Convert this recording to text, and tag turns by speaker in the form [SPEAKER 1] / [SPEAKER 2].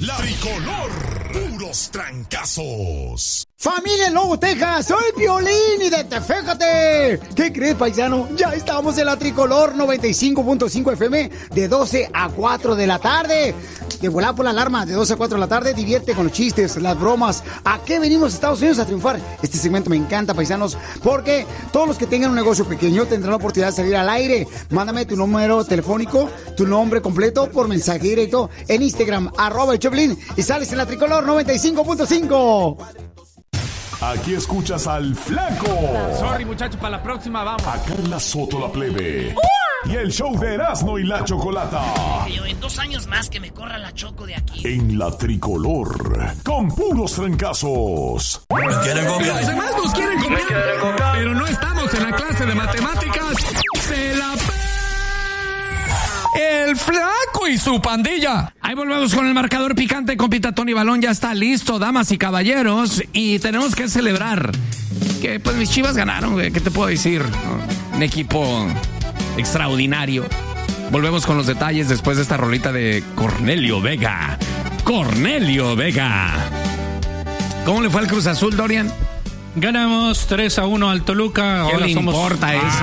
[SPEAKER 1] La Tricolor. Puros trancazos.
[SPEAKER 2] Familia en Lobo, Texas, soy Piolín y fíjate. ¿Qué crees, paisano? Ya estamos en la Tricolor 95.5 FM de 12 a 4 de la tarde. De volar por la alarma de 12 a 4 de la tarde. Divierte con los chistes, las bromas. ¿A qué venimos a Estados Unidos a triunfar? Este segmento me encanta, paisanos, porque todos los que tengan un negocio pequeño tendrán la oportunidad de salir al aire. Mándame tu número telefónico, tu nombre completo por mensaje directo en Instagram, @el_Choplin, y sales en la Tricolor 95.5.
[SPEAKER 1] Aquí escuchas al Flaco.
[SPEAKER 3] Sorry, muchachos, para la próxima vamos.
[SPEAKER 1] A Carla Soto, la plebe. Y el show de Erasmo y la Chocolata.
[SPEAKER 4] Yo en 2 años más que me corra la Choco de aquí.
[SPEAKER 1] En la Tricolor, con puros trancazos.
[SPEAKER 5] Nos quieren copiar.
[SPEAKER 3] Los demás nos quieren copiar. Pero no estamos en la clase de matemáticas. ¡Se la El Flaco y su pandilla! Ahí volvemos con el marcador picante. Compita Tony Balón ya está listo, damas y caballeros. Y tenemos que celebrar que pues mis Chivas ganaron, güey. ¿Qué te puedo decir? Un equipo extraordinario. Volvemos con los detalles después de esta rolita de Cornelio Vega. Cornelio Vega. ¿Cómo le fue al Cruz Azul, Dorian?
[SPEAKER 6] Ganamos 3-1 al Toluca.
[SPEAKER 3] ¿Qué
[SPEAKER 6] Ahora
[SPEAKER 3] le
[SPEAKER 6] somos...
[SPEAKER 3] importa eso?